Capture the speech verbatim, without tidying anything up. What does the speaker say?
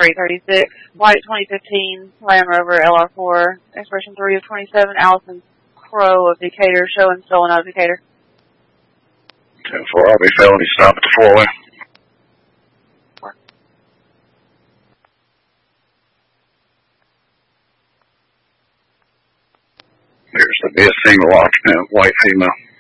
three thirty-six. White twenty fifteen Land Rover L R four. Expiration three of twenty-seven. Allison Crow of Decatur. Showing stolen out of Decatur. ten four, I'll be felony stop at the four-way. There's the best single occupant, white female.